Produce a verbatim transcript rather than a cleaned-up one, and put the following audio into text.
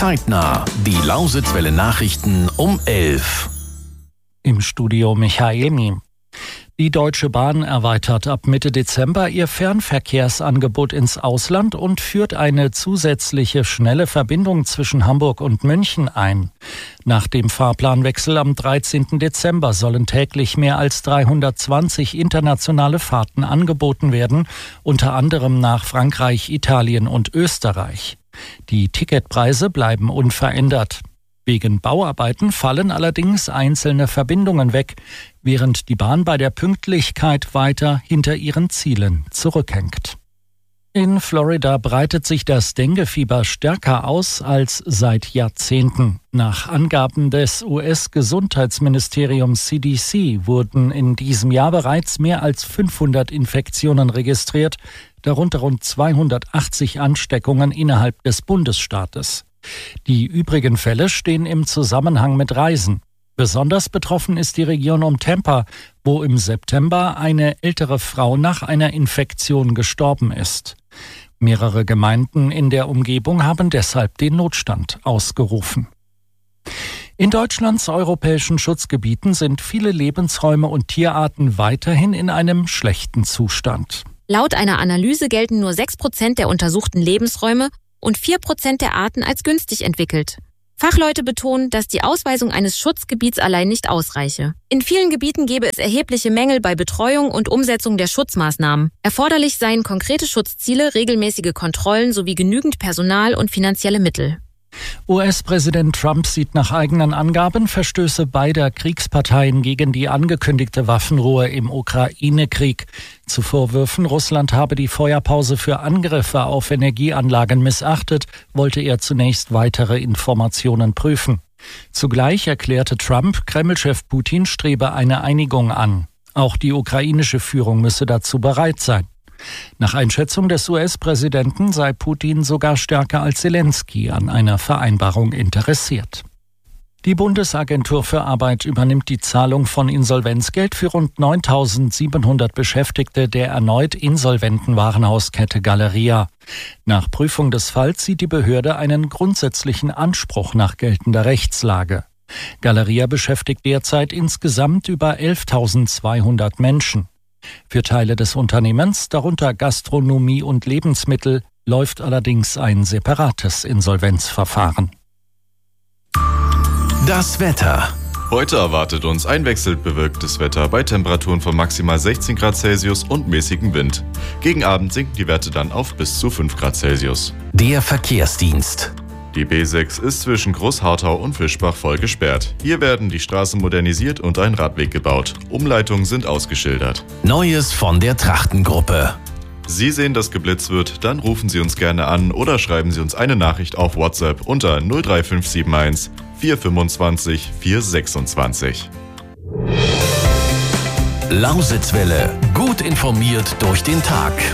Zeitnah. Die Lausitzwelle Nachrichten um elf. Im Studio Michael Miem. Die Deutsche Bahn erweitert ab Mitte Dezember ihr Fernverkehrsangebot ins Ausland und führt eine zusätzliche schnelle Verbindung zwischen Hamburg und München ein. Nach dem Fahrplanwechsel am dreizehnten Dezember sollen täglich mehr als dreihundertzwanzig internationale Fahrten angeboten werden, unter anderem nach Frankreich, Italien und Österreich. Die Ticketpreise bleiben unverändert. Wegen Bauarbeiten fallen allerdings einzelne Verbindungen weg, während die Bahn bei der Pünktlichkeit weiter hinter ihren Zielen zurückhängt. In Florida breitet sich das Denguefieber stärker aus als seit Jahrzehnten. Nach Angaben des U S-Gesundheitsministeriums C D C wurden in diesem Jahr bereits mehr als fünfhundert Infektionen registriert, darunter rund zweihundertachtzig Ansteckungen innerhalb des Bundesstaates. Die übrigen Fälle stehen im Zusammenhang mit Reisen. Besonders betroffen ist die Region um Tampa, wo im September eine ältere Frau nach einer Infektion gestorben ist. Mehrere Gemeinden in der Umgebung haben deshalb den Notstand ausgerufen. In Deutschlands europäischen Schutzgebieten sind viele Lebensräume und Tierarten weiterhin in einem schlechten Zustand. Laut einer Analyse gelten nur sechs Prozent der untersuchten Lebensräume und vier Prozent der Arten als günstig entwickelt. Fachleute betonen, dass die Ausweisung eines Schutzgebiets allein nicht ausreiche. In vielen Gebieten gäbe es erhebliche Mängel bei Betreuung und Umsetzung der Schutzmaßnahmen. Erforderlich seien konkrete Schutzziele, regelmäßige Kontrollen sowie genügend Personal und finanzielle Mittel. U S-Präsident Trump sieht nach eigenen Angaben Verstöße beider Kriegsparteien gegen die angekündigte Waffenruhe im Ukraine-Krieg. Zu Vorwürfen, Russland habe die Feuerpause für Angriffe auf Energieanlagen missachtet, wollte er zunächst weitere Informationen prüfen. Zugleich erklärte Trump, Kreml-Chef Putin strebe eine Einigung an. Auch die ukrainische Führung müsse dazu bereit sein. Nach Einschätzung des U S-Präsidenten sei Putin sogar stärker als Zelensky an einer Vereinbarung interessiert. Die Bundesagentur für Arbeit übernimmt die Zahlung von Insolvenzgeld für rund neuntausendsiebenhundert Beschäftigte der erneut insolventen Warenhauskette Galeria. Nach Prüfung des Falls sieht die Behörde einen grundsätzlichen Anspruch nach geltender Rechtslage. Galeria beschäftigt derzeit insgesamt über elftausendzweihundert Menschen. Für Teile des Unternehmens, darunter Gastronomie und Lebensmittel, läuft allerdings ein separates Insolvenzverfahren. Das Wetter. Heute erwartet uns ein wechselnd bewölktes Wetter bei Temperaturen von maximal sechzehn Grad Celsius und mäßigem Wind. Gegen Abend sinken die Werte dann auf bis zu fünf Grad Celsius. Der Verkehrsdienst. Die B sechs ist zwischen Großharthau und Fischbach voll gesperrt. Hier werden die Straßen modernisiert und ein Radweg gebaut. Umleitungen sind ausgeschildert. Neues von der Trachtengruppe. Sie sehen, dass geblitzt wird, dann rufen Sie uns gerne an oder schreiben Sie uns eine Nachricht auf WhatsApp unter null drei fünf sieben eins vier fünfundzwanzig vier sechsundzwanzig. Lausitzwelle. Gut informiert durch den Tag.